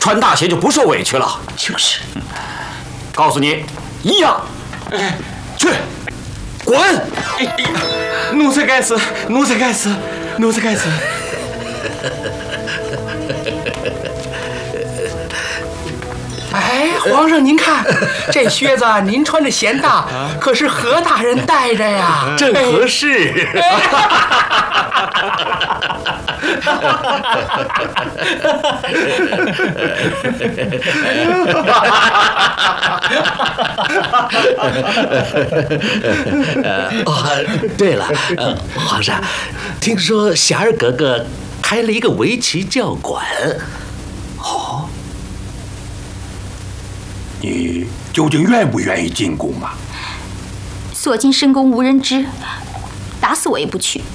穿大鞋就不受委屈了。 就是， 告诉你，一样。去，滚！ 奴才该死，奴才该死，奴才该死。 哎，皇上您看，这靴子您穿着嫌大，可是何大人带着呀， 正合适。对了，皇上，听说霞儿格格开了一个围棋教馆。 哦，你究竟愿不愿意进宫啊？ 所进深宫无人知，打死我也不去。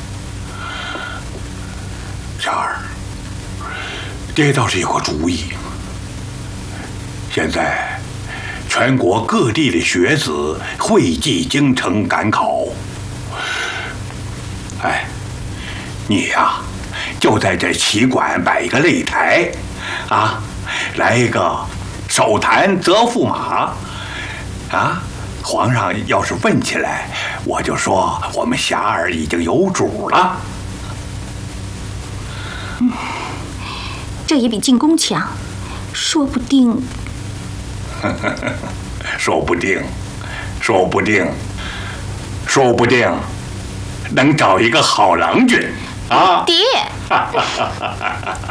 霞儿，爹倒是有个主意。现在全国各地的学子汇集京城赶考，哎，你呀，就在这棋馆摆一个擂台，啊，来一个手谈则驸马，啊，皇上要是问起来，我就说我们霞儿已经有主了。 这也比进宫强，说不定。 说不定，说不定，说不定，能找一个好郎君啊！ 爹。